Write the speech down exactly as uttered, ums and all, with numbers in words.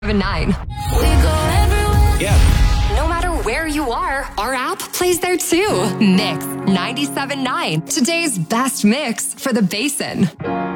nine. We go everywhere. Yeah. No matter where you are, our app plays there too. Mix ninety-seven point nine, today's best mix for the Basin.